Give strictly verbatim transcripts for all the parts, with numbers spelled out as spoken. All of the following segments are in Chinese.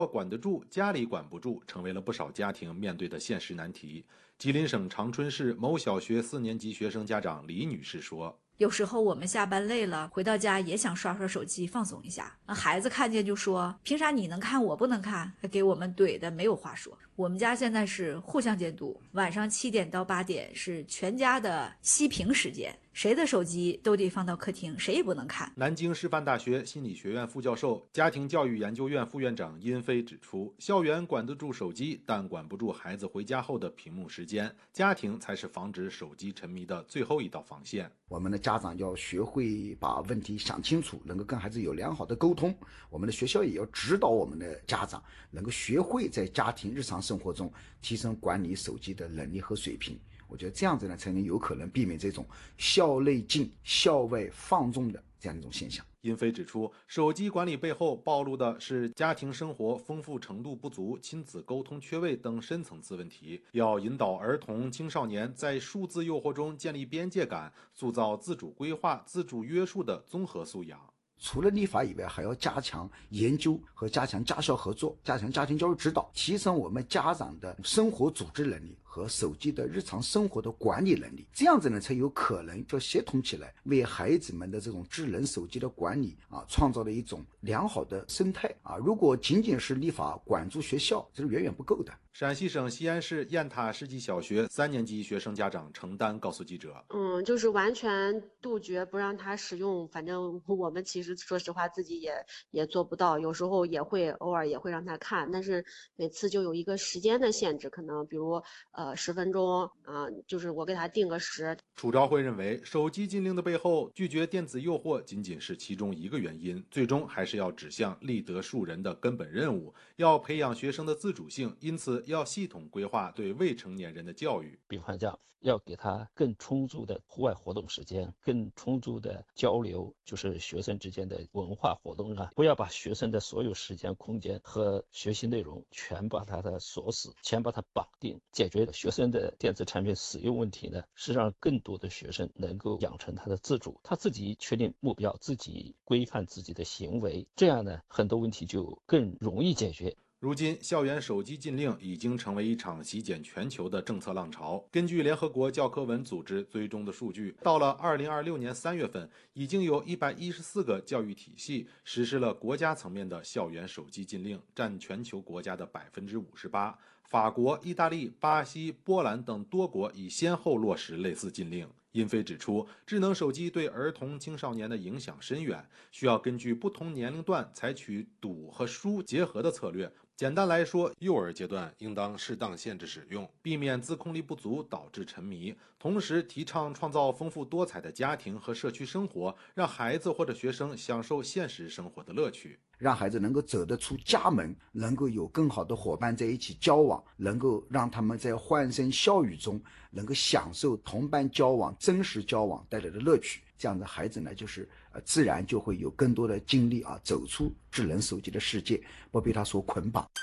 管得住，家里管不住，成为了不少家庭面对的现实难题。吉林省长春市某小学四年级学生家长李女士说， 有时候我们下班累了，回到家也想刷刷手机放松一下。孩子看见就说：“凭啥你能看我不能看？”还给我们怼的没有话说。我们家现在是互相监督，晚上七点到八点是全家的熄屏时间，谁的手机都得放到客厅，谁也不能看。 南京师范大学心理学院副教授、家庭教育研究院副院长殷飞指出，校园管得住手机，但管不住孩子回家后的屏幕时间，家庭才是防止手机沉迷的最后一道防线。 我们的家长要学会把问题想清楚，能够跟孩子有良好的沟通。我们的学校也要指导我们的家长，能够学会在家庭日常生活中提升管理手机的能力和水平。我觉得这样子呢，才能有可能避免这种校内禁、校外放纵的这样一种现象。 殷飞指出，手机管理背后暴露的是家庭生活丰富程度不足、亲子沟通缺位等深层次问题。要引导儿童、青少年在数字诱惑中建立边界感，塑造自主规划、自主约束的综合素养。 除了立法以外，还要加强研究和加强家校合作，加强家庭教育指导，提升我们家长的生活组织能力和手机的日常生活的管理能力。这样子呢，才有可能就协同起来，为孩子们的这种智能手机的管理啊，创造了一种良好的生态啊。如果仅仅是立法管住学校，这是远远不够的。 陕西省西安市雁塔世纪小学三年级学生家长程丹告诉记者， 嗯，就是完全杜绝不让他使用，反正我们其实说实话自己也也做不到，有时候也会偶尔也会让他看，但是每次就有一个时间的限制，可能比如呃十分钟啊、呃，就是我给他定个时。 楚昭辉认为，手机禁令的背后，拒绝电子诱惑仅仅是其中一个原因，最终还是要指向立德树人的根本任务，要培养学生的自主性，因此要系统规划对未成年人的教育。 比方讲，要给他更充足的户外活动时间，更充足的交流，就是学生之间的文化活动啊，不要把学生的所有时间、空间和学习内容全把他的锁死，全把它绑定。解决学生的电子产品使用问题呢，是让更多的学生能够养成他的自主，他自己确定目标，自己规范自己的行为，这样呢，很多问题就更容易解决。 如今，校园手机禁令已经成为一场席卷全球的政策浪潮。根据联合国教科文组织追踪的数据，到了二零二六年三月份，已经有一百一十四个教育体系实施了国家层面的校园手机禁令，占全球国家的百分之五十八。法国、意大利、巴西、波兰等多国已先后落实类似禁令。殷飞指出，智能手机对儿童青少年的影响深远，需要根据不同年龄段采取堵和疏结合的策略。简单来说，幼儿阶段应当适当限制使用，避免自控力不足导致沉迷，同时提倡创造丰富多彩的家庭和社区生活，让孩子或者学生享受现实生活的乐趣， 让孩子能够走得出家门，能够有更好的伙伴在一起交往，能够让他们在欢声笑语中能够享受同伴交往、真实交往带来的乐趣。这样的孩子呢，就是呃，自然就会有更多的精力啊，走出智能手机的世界，不被它所捆绑。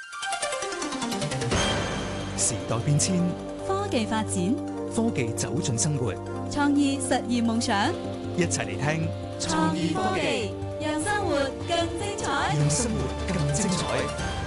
時代變遷， 科技發展， 科技走進生活， 創意實現夢想。 一齊嚟聽創意科技，讓生活更精彩， 讓生活更精彩。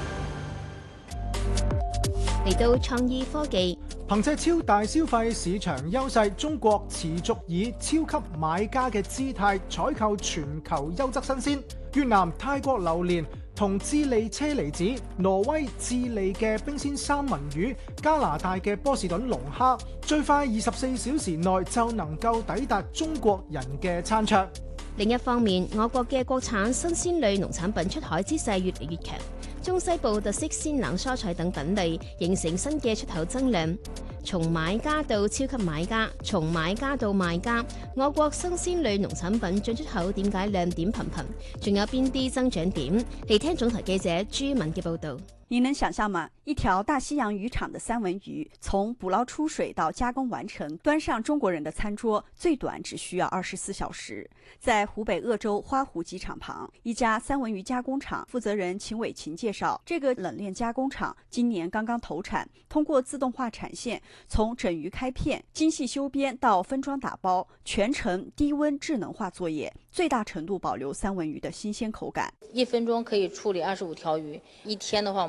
嚟到創意科技。 憑借超大消費市場優勢，中國持續以超級買家嘅姿態採購全球優質新鮮。越南、泰國榴蓮同智利車厘子、挪威、智利嘅冰鮮三文魚、加拿大嘅波士頓龍蝦，最快二十四小時內就能夠抵達中國人嘅餐桌。 另一方面，我國嘅國產新鮮類農產品出海之勢越嚟越強。中西部特色鮮冷蔬菜等品類形成新嘅出口增量。從買家到超級買家，從買家到賣家，我國新鮮類農產品進出口點解亮點頻頻？仲有邊啲增長點？嚟聽總台記者朱敏嘅報導。 您能想象吗？一条大西洋渔场的三文鱼，从捕捞出水到加工完成，端上中国人的餐桌，最短只需要二十四小时。在湖北鄂州花湖机场旁，一家三文鱼加工厂负责人秦伟琴介绍，这个冷链加工厂今年刚刚投产，通过自动化产线，从整鱼开片、精细修边到分装打包，全程低温智能化作业，最大程度保留三文鱼的新鲜口感。 一分钟可以处理二十五条鱼，一天的话我们